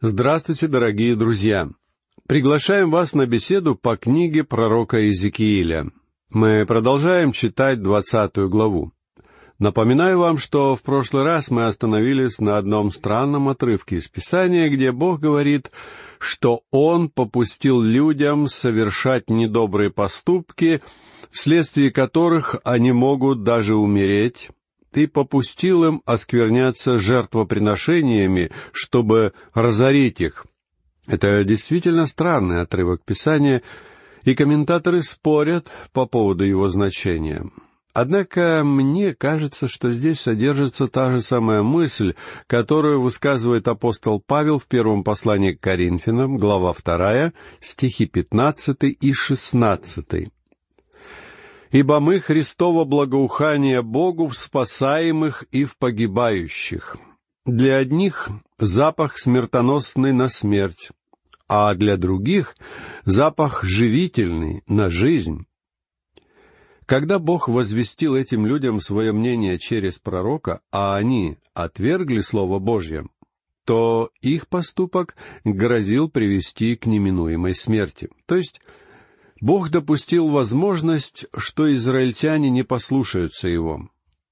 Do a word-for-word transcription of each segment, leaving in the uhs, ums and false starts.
Здравствуйте, дорогие друзья! Приглашаем вас на беседу по книге пророка Иезекииля. Мы продолжаем читать двадцатую главу. Напоминаю вам, что в прошлый раз мы остановились на одном странном отрывке из Писания, где Бог говорит, что Он попустил людям совершать недобрые поступки, вследствие которых они могут даже умереть, и попустил им оскверняться жертвоприношениями, чтобы разорить их. Это действительно странный отрывок Писания, и комментаторы спорят по поводу его значения. Однако мне кажется, что здесь содержится та же самая мысль, которую высказывает апостол Павел в первом послании к Коринфянам, глава вторая, стихи пятнадцатый и шестнадцатый. «Ибо мы Христово благоухание Богу в спасаемых и в погибающих. Для одних запах смертоносный на смерть, а для других запах живительный на жизнь». Когда Бог возвестил этим людям свое мнение через пророка, а они отвергли Слово Божье, то их поступок грозил привести к неминуемой смерти. То есть Бог допустил возможность, что израильтяне не послушаются Его.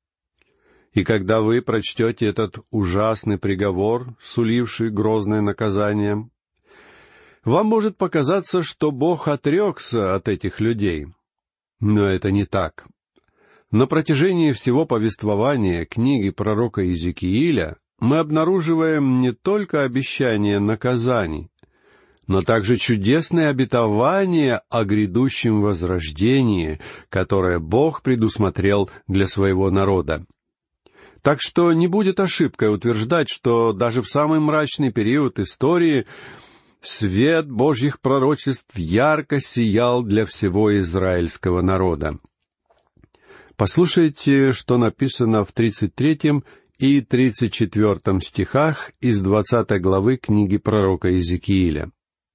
И когда вы прочтете этот ужасный приговор, суливший грозное наказание, вам может показаться, что Бог отрекся от этих людей. Но это не так. На протяжении всего повествования книги пророка Иезекииля мы обнаруживаем не только обещание наказаний, но также чудесное обетование о грядущем возрождении, которое Бог предусмотрел для своего народа. Так что не будет ошибкой утверждать, что даже в самый мрачный период истории свет Божьих пророчеств ярко сиял для всего израильского народа. Послушайте, что написано в тридцать третьем и тридцать четвертом стихах из двадцатой главы книги пророка Иезекииля.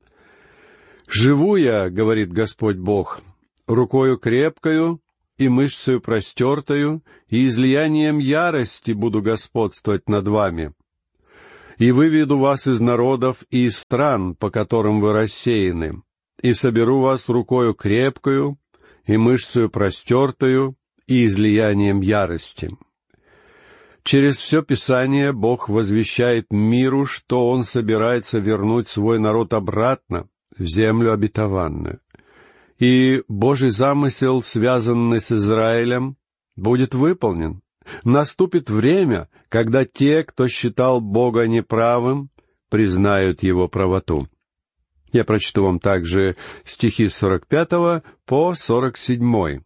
«Живу я, — говорит Господь Бог, — рукою крепкою и мышцею простертою, и излиянием ярости буду господствовать над вами. И выведу вас из народов и из стран, по которым вы рассеяны, и соберу вас рукою крепкою и мышцею простертою и излиянием ярости». Через все Писание Бог возвещает миру, что Он собирается вернуть свой народ обратно в землю обетованную. И Божий замысел, связанный с Израилем, будет выполнен. Наступит время, когда те, кто считал Бога неправым, признают Его правоту. Я прочту вам также стихи с сорок пятого по сорок седьмой.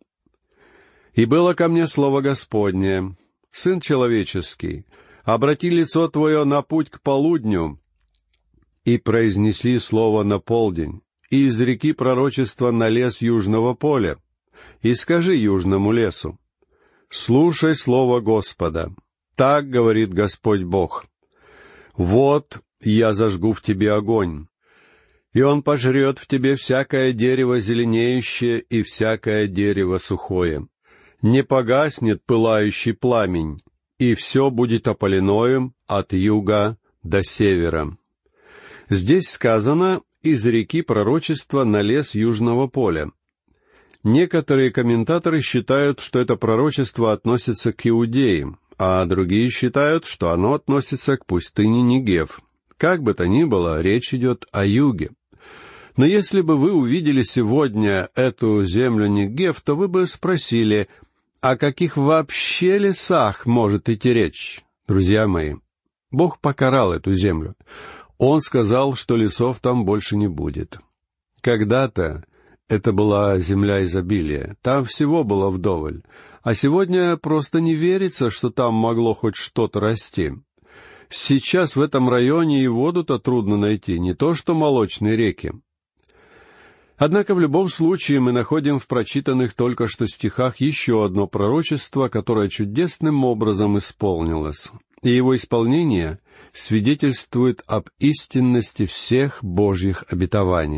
«И было ко мне слово Господне: Сын человеческий, обрати лицо твое на путь к полудню, и произнеси слово на полдень, и изреки пророчество на лес южного поля, и скажи южному лесу: слушай слово Господа. Так говорит Господь Бог: вот я зажгу в тебе огонь, и он пожрет в тебе всякое дерево зеленеющее и всякое дерево сухое. Не погаснет пылающий пламень, и все будет опаленоем от юга до севера». Здесь сказано «изреки пророчества на лес южного поля». Некоторые комментаторы считают, что это пророчество относится к Иудее, а другие считают, что оно относится к пустыне Негев. Как бы то ни было, речь идет о юге. Но если бы вы увидели сегодня эту землю Негев, то вы бы спросили, о каких вообще лесах может идти речь? Друзья мои, Бог покарал эту землю. Он сказал, что лесов там больше не будет. Когда-то это была земля изобилия, там всего было вдоволь, а сегодня просто не верится, что там могло хоть что-то расти. Сейчас в этом районе и воду-то трудно найти, не то что молочные реки. Однако в любом случае мы находим в прочитанных только что стихах еще одно пророчество, которое чудесным образом исполнилось, и его исполнение свидетельствует об истинности всех Божьих обетований.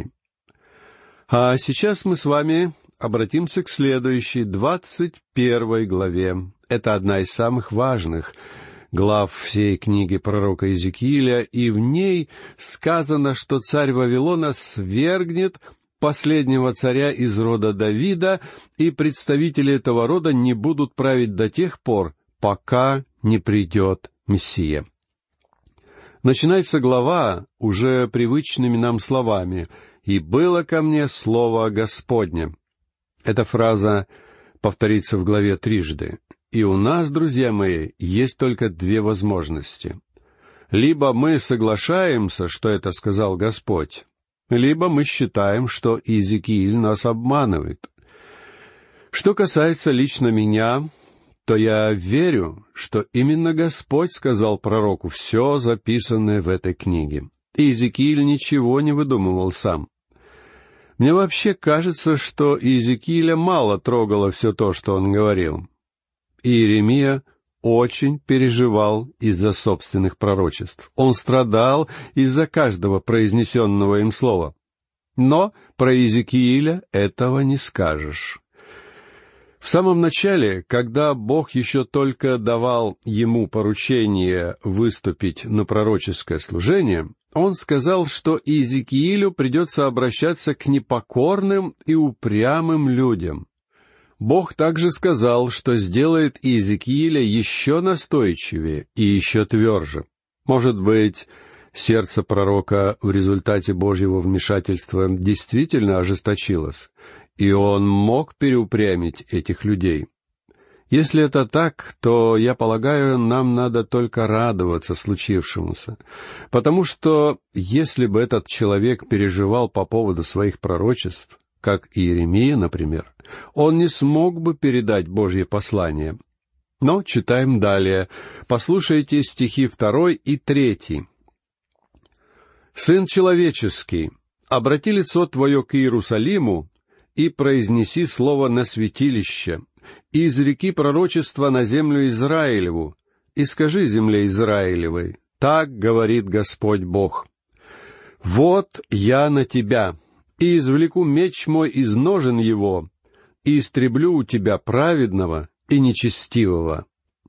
А сейчас мы с вами обратимся к следующей, двадцать первой главе. Это одна из самых важных, глав всей книги пророка Иезекииля, и в ней сказано, что царь Вавилона свергнет последнего царя из рода Давида, и представители этого рода не будут править до тех пор, пока не придет Мессия. Начинается глава уже привычными нам словами: «И было ко мне слово Господне». Эта фраза повторится в главе трижды. И у нас, друзья мои, есть только две возможности. Либо мы соглашаемся, что это сказал Господь, либо мы считаем, что Иезекииль нас обманывает. Что касается лично меня, то я верю, что именно Господь сказал пророку все записанное в этой книге. Иезекииль ничего не выдумывал сам. Мне вообще кажется, что Иезекииля мало трогало все то, что он говорил. И Иеремия очень переживал из-за собственных пророчеств. Он страдал из-за каждого произнесенного им слова. Но про Иезекииля этого не скажешь. В самом начале, когда Бог еще только давал ему поручение выступить на пророческое служение, он сказал, что Иезекиилю придется обращаться к непокорным и упрямым людям. Бог также сказал, что сделает Иезекииля еще настойчивее и еще тверже. Может быть, сердце пророка в результате Божьего вмешательства действительно ожесточилось, и он мог переупрямить этих людей. Если это так, то, я полагаю, нам надо только радоваться случившемуся, потому что если бы этот человек переживал по поводу своих пророчеств, как Иеремия, например, он не смог бы передать Божье послание. Но читаем далее. Послушайте стихи второй и третий. «Сын человеческий, обрати лицо твое к Иерусалиму и произнеси слово на святилище, и изреки пророчество на землю Израилеву, и скажи земле Израилевой: так говорит Господь Бог. Вот я на тебя, и извлеку меч мой из ножен его, и истреблю у тебя праведного и нечестивого».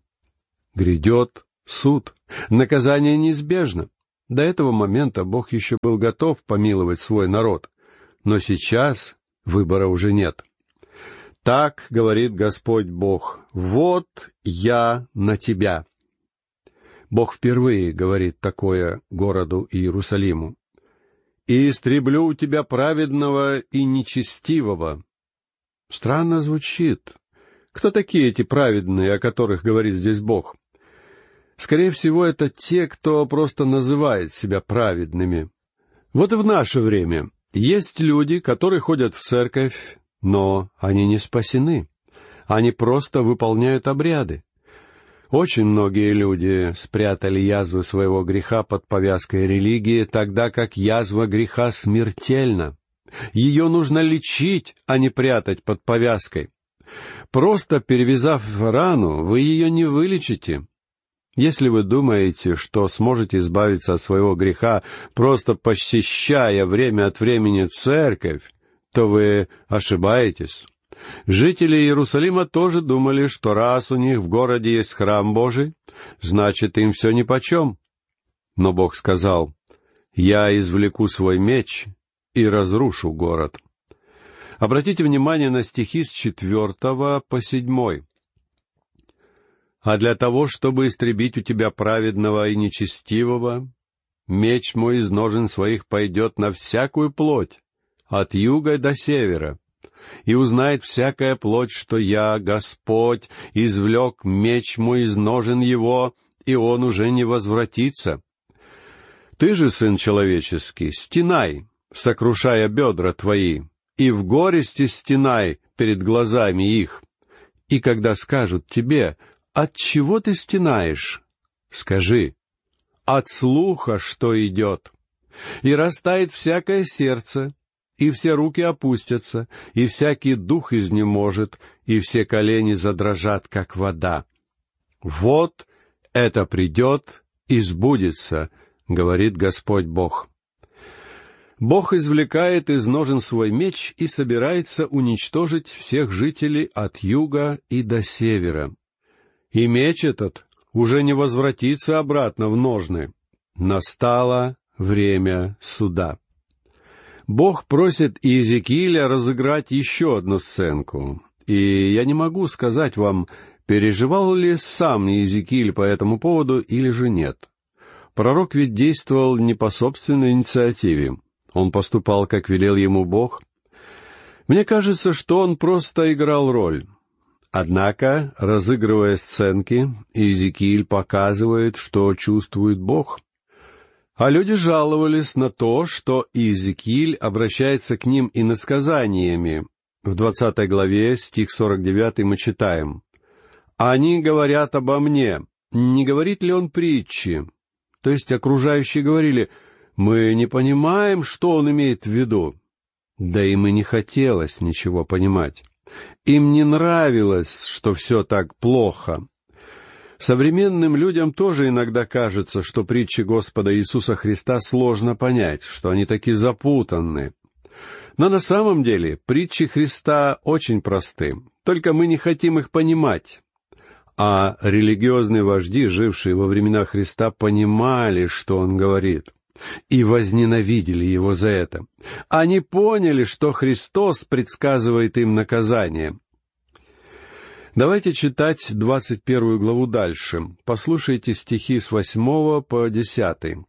Грядет суд, наказание неизбежно. До этого момента Бог еще был готов помиловать свой народ, но сейчас выбора уже нет. «Так говорит Господь Бог, вот я на тебя». Бог впервые говорит такое городу Иерусалиму. «И истреблю у тебя праведного и нечестивого». Странно звучит. Кто такие эти праведные, о которых говорит здесь Бог? Скорее всего, это те, кто просто называет себя праведными. Вот и в наше время есть люди, которые ходят в церковь, но они не спасены. Они просто выполняют обряды. Очень многие люди спрятали язвы своего греха под повязкой религии, тогда как язва греха смертельна. Ее нужно лечить, а не прятать под повязкой. Просто перевязав рану, вы ее не вылечите. Если вы думаете, что сможете избавиться от своего греха, просто посещая время от времени церковь, то вы ошибаетесь. Жители Иерусалима тоже думали, что раз у них в городе есть храм Божий, значит, им все нипочем. Но Бог сказал: «Я извлеку свой меч и разрушу город». Обратите внимание на стихи с четвертого по седьмой. «А для того, чтобы истребить у тебя праведного и нечестивого, меч мой из ножен своих пойдет на всякую плоть, от юга до севера, и узнает всякая плоть, что я, Господь, извлек меч мой из ножен его, и он уже не возвратится. Ты же, сын человеческий, стенай, сокрушая бедра твои, и в горести стенай перед глазами их. И когда скажут тебе: от чего ты стенаешь? Скажи: от слуха, что идет. И растает всякое сердце, и все руки опустятся, и всякий дух изнеможет, и все колени задрожат, как вода. Вот это придет и сбудется, говорит Господь Бог». Бог извлекает из ножен свой меч и собирается уничтожить всех жителей от юга и до севера. И меч этот уже не возвратится обратно в ножны. Настало время суда. Бог просит Иезекииля разыграть еще одну сценку. И я не могу сказать вам, переживал ли сам Иезекииль по этому поводу или же нет. Пророк ведь действовал не по собственной инициативе. Он поступал, как велел ему Бог. Мне кажется, что он просто играл роль. Однако, разыгрывая сценки, Иезекииль показывает, что чувствует Бог. А люди жаловались на то, что Иезекииль обращается к ним иносказаниями. В двадцатой главе, стих сорок девятый, мы читаем: «Они говорят обо мне, не говорит ли он притчи?» То есть окружающие говорили: «Мы не понимаем, что он имеет в виду». Да им и не хотелось ничего понимать. Им не нравилось, что все так плохо. Современным людям тоже иногда кажется, что притчи Господа Иисуса Христа сложно понять, что они таки запутанны. Но на самом деле притчи Христа очень просты, только мы не хотим их понимать. А религиозные вожди, жившие во времена Христа, понимали, что он говорит, и возненавидели его за это. Они поняли, что Христос предсказывает им наказание. Давайте читать двадцать первую главу дальше. Послушайте стихи с восьмого по десятый.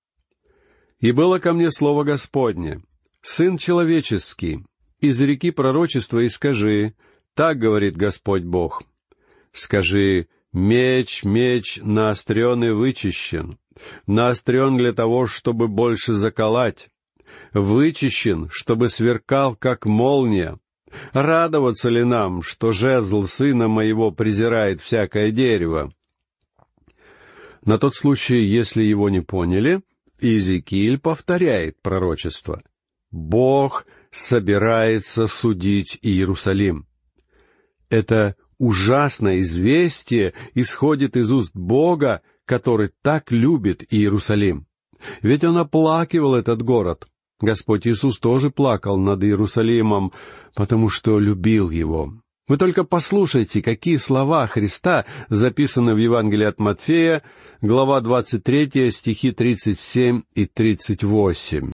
«И было ко мне слово Господне: Сын человеческий, изреки пророчество и скажи, так говорит Господь Бог. Скажи: меч, меч наострен и вычищен, наострен для того, чтобы больше заколоть, вычищен, чтобы сверкал, как молния. Радоваться ли нам, что жезл сына моего презирает всякое дерево?» На тот случай, если его не поняли, Иезекииль повторяет пророчество. Бог собирается судить Иерусалим. Это ужасное известие исходит из уст Бога, который так любит Иерусалим. Ведь он оплакивал этот город. Господь Иисус тоже плакал над Иерусалимом, потому что любил его. Вы только послушайте, какие слова Христа записаны в Евангелии от Матфея, глава двадцать третья, стихи тридцать семь и тридцать восемь.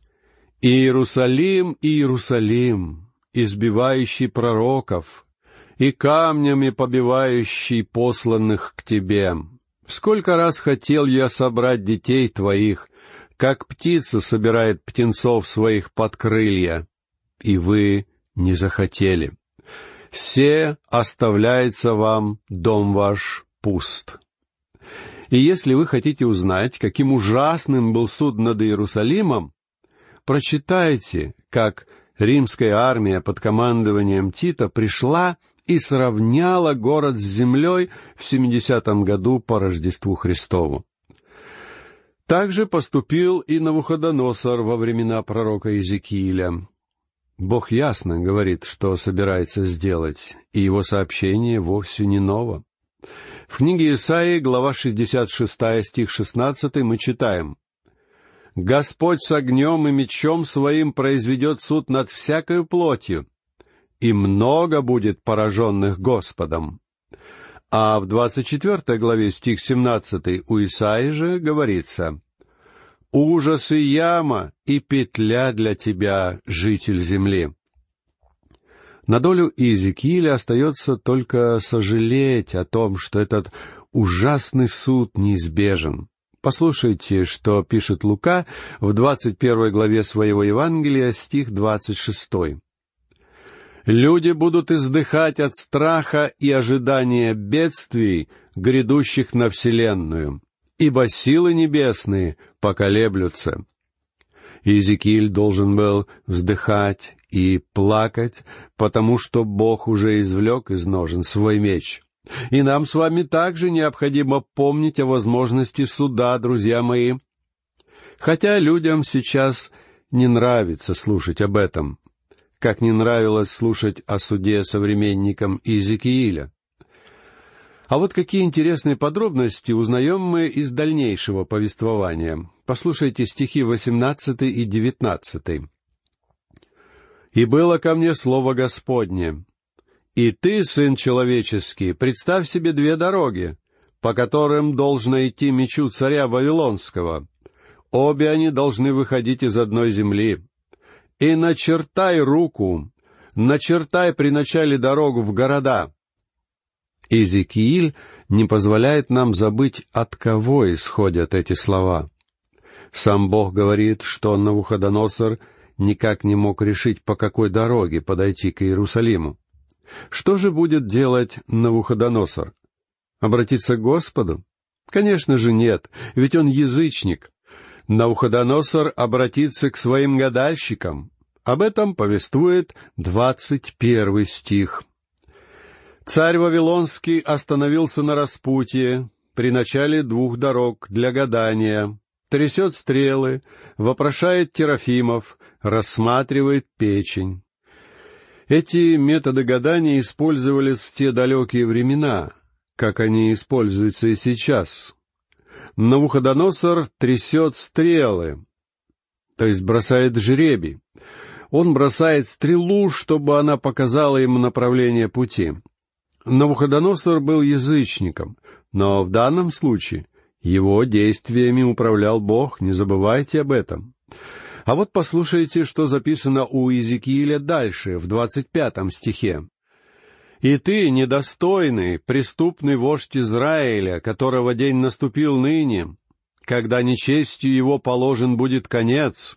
«Иерусалим, Иерусалим, избивающий пророков и камнями побивающий посланных к тебе. Сколько раз хотел я собрать детей твоих, как птица собирает птенцов своих под крылья, и вы не захотели. Се оставляется вам дом ваш пуст». И если вы хотите узнать, каким ужасным был суд над Иерусалимом, прочитайте, как римская армия под командованием Тита пришла и сравняла город с землей в семидесятом году по Рождеству Христову. Так же поступил и Навуходоносор во времена пророка Иезекииля. Бог ясно говорит, что собирается сделать, и его сообщение вовсе не ново. В книге Исаии, глава шестьдесят шестая, стих шестнадцатый, мы читаем: «Господь с огнем и мечом своим произведет суд над всякою плотью, и много будет пораженных Господом». А в двадцать четвёртой главе, стих семнадцатый, у Исаии же говорится: «Ужас и яма, и петля для тебя, житель земли». На долю Иезекииля остается только сожалеть о том, что этот ужасный суд неизбежен. Послушайте, что пишет Лука в двадцать первой главе своего Евангелия, стих двадцать шестой. «Люди будут издыхать от страха и ожидания бедствий, грядущих на вселенную, ибо силы небесные поколеблются». Иезекииль должен был вздыхать и плакать, потому что Бог уже извлек из ножен свой меч. И нам с вами также необходимо помнить о возможности суда, друзья мои. Хотя людям сейчас не нравится слушать об этом, как не нравилось слушать о суде современникам Иезекииля. А вот какие интересные подробности узнаем мы из дальнейшего повествования. Послушайте стихи восемнадцатый и девятнадцатый. «И было ко мне слово Господне: и ты, сын человеческий, представь себе две дороги, по которым должно идти мечу царя Вавилонского. Обе они должны выходить из одной земли. И начертай руку, начертай при начале дорогу в города». Иезекииль не позволяет нам забыть, от кого исходят эти слова. Сам Бог говорит, что Навуходоносор никак не мог решить, по какой дороге подойти к Иерусалиму. Что же будет делать Навуходоносор? Обратиться к Господу? Конечно же нет, ведь он язычник. Навуходоносор обратится к своим гадальщикам. Об этом повествует двадцать первый стих. «Царь Вавилонский остановился на распутье при начале двух дорог для гадания, трясет стрелы, вопрошает терафимов, рассматривает печень». Эти методы гадания использовались в те далекие времена, как они используются и сейчас. Навуходоносор трясет стрелы, то есть бросает жребий. Он бросает стрелу, чтобы она показала ему направление пути. Навуходоносор был язычником, но в данном случае его действиями управлял Бог, не забывайте об этом. А вот послушайте, что записано у Иезекииля дальше, в двадцать пятом стихе. «И ты, недостойный, преступный вождь Израиля, которого день наступил ныне, когда нечестью его положен будет конец».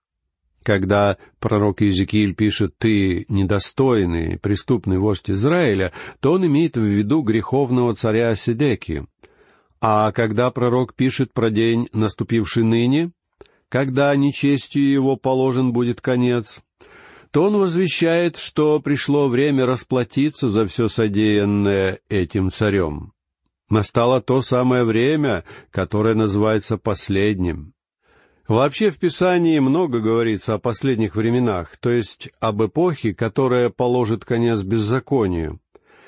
Когда пророк Иезекииль пишет «ты недостойный, преступный вождь Израиля», то он имеет в виду греховного царя Седекию. А когда пророк пишет про день, наступивший ныне, когда нечестью его положен будет конец, то он возвещает, что пришло время расплатиться за все содеянное этим царем. Настало то самое время, которое называется последним. Вообще в Писании много говорится о последних временах, то есть об эпохе, которая положит конец беззаконию.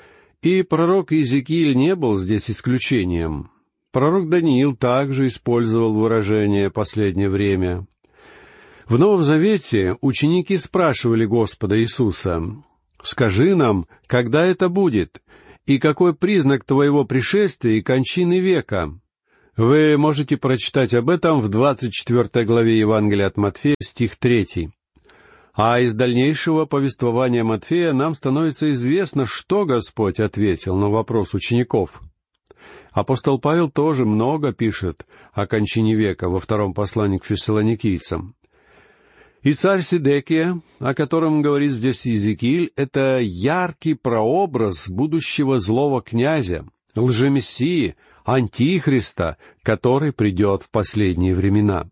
И пророк Иезекииль не был здесь исключением. Пророк Даниил также использовал выражение «последнее время». В Новом Завете ученики спрашивали Господа Иисуса: «Скажи нам, когда это будет, и какой признак Твоего пришествия и кончины века?» Вы можете прочитать об этом в двадцать четвёртой главе Евангелия от Матфея, стих третий. А из дальнейшего повествования Матфея нам становится известно, что Господь ответил на вопрос учеников. Апостол Павел тоже много пишет о кончине века во втором послании к фессалоникийцам. И царь Седекия, о котором говорит здесь Иезекииль, это яркий прообраз будущего злого князя, лжемессии, Антихриста, который придет в последние времена.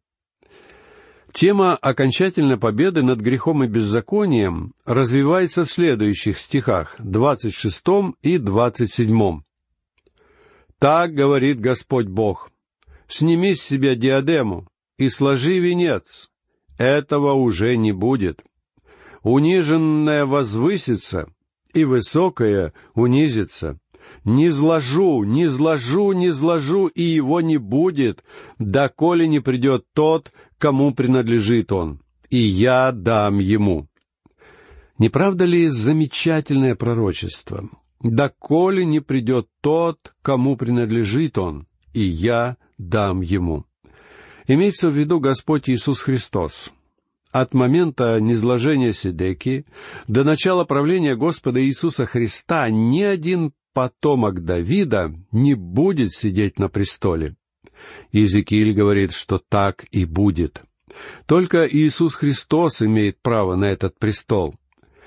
Тема окончательной победы над грехом и беззаконием развивается в следующих стихах, двадцать шестом и двадцать седьмом. «Так говорит Господь Бог: сними с себя диадему и сложи венец. Этого уже не будет. Униженное возвысится, и высокое унизится. Не зложу, не зложу, не зложу, и его не будет, доколе не придет тот, кому принадлежит он, и я дам ему». Не правда ли замечательное пророчество? «Доколе не придет тот, кому принадлежит он, и я дам ему». Имеется в виду Господь Иисус Христос. От момента низложения Седекии до начала правления Господа Иисуса Христа ни один потомок Давида не будет сидеть на престоле. Иезекииль говорит, что так и будет. Только Иисус Христос имеет право на этот престол.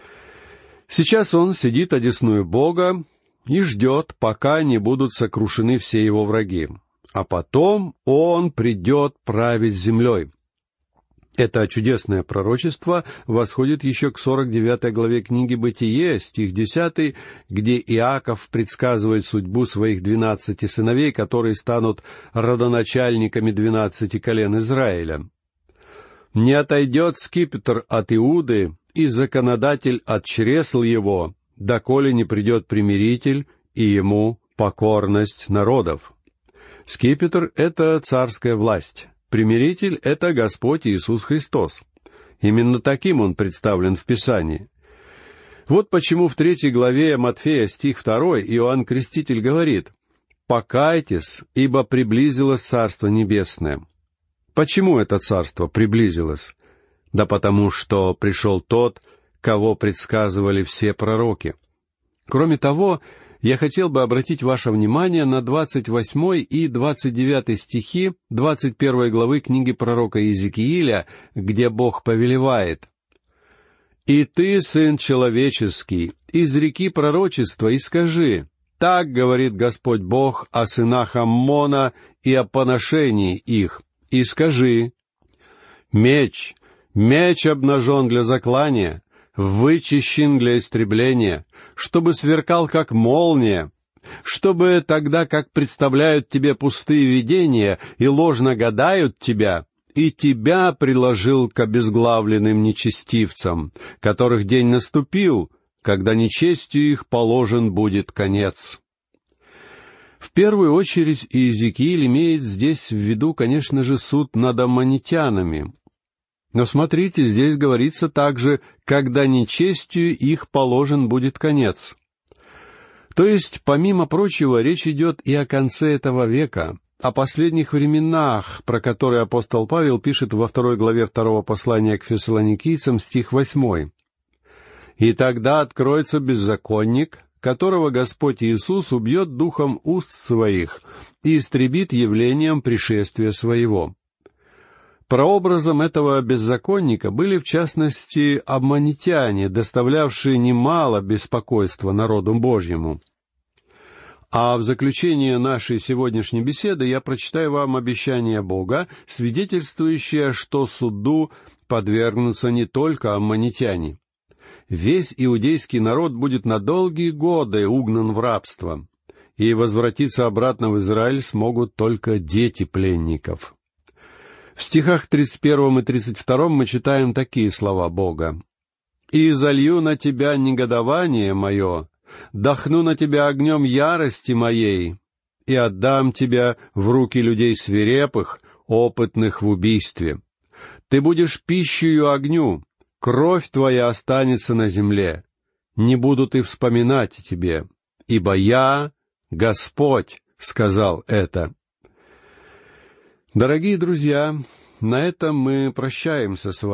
Сейчас Он сидит одесную Бога и ждет, пока не будут сокрушены все Его враги. А потом Он придет править землей. Это чудесное пророчество восходит еще к сорок девятой главе книги «Бытие», стих десятый, где Иаков предсказывает судьбу своих двенадцати сыновей, которые станут родоначальниками двенадцати колен Израиля. «Не отойдет скипетр от Иуды, и законодатель от чресл его, доколе не придет примиритель, и ему покорность народов». Скипетр — это царская власть. Примиритель — это Господь Иисус Христос. Именно таким Он представлен в Писании. Вот почему в третьей главе Матфея, стих второй, Иоанн Креститель говорит: покайтесь, ибо приблизилось Царство Небесное». Почему это Царство приблизилось? Да потому что пришел тот, кого предсказывали все пророки. Кроме того, я хотел бы обратить ваше внимание на двадцать восьмой и двадцать девятый стихи двадцать первой главы книги пророка Иезекииля, где Бог повелевает: «И ты, сын человеческий, изреки пророчество и скажи: так говорит Господь Бог о сынах Аммона и о поношении их, и скажи: меч, меч обнажен для заклания, вычищен для истребления, чтобы сверкал, как молния, чтобы тогда, как представляют тебе пустые видения и ложно гадают тебя, и тебя приложил к обезглавленным нечестивцам, которых день наступил, когда нечестию их положен будет конец». В первую очередь Иезекииль имеет здесь в виду, конечно же, суд над аммонитянами. Но смотрите, здесь говорится также, когда нечестию их положен будет конец. То есть, помимо прочего, речь идет и о конце этого века, о последних временах, про которые апостол Павел пишет во второй главе второго послания к фессалоникийцам, стих восьмой. «И тогда откроется беззаконник, которого Господь Иисус убьет духом уст своих и истребит явлением пришествия своего». Прообразом этого беззаконника были, в частности, аммонитяне, доставлявшие немало беспокойства народу Божьему. А в заключение нашей сегодняшней беседы я прочитаю вам обещание Бога, свидетельствующее, что суду подвергнутся не только аммонитяне. Весь иудейский народ будет на долгие годы угнан в рабство, и возвратиться обратно в Израиль смогут только дети пленников. В стихах тридцать первом и тридцать втором мы читаем такие слова Бога: «И залью на тебя негодование мое, дохну на тебя огнем ярости моей, и отдам тебя в руки людей свирепых, опытных в убийстве. Ты будешь пищею огню, кровь твоя останется на земле, не будут и вспоминать о тебе, ибо я, Господь, сказал это». Дорогие друзья, на этом мы прощаемся с вами.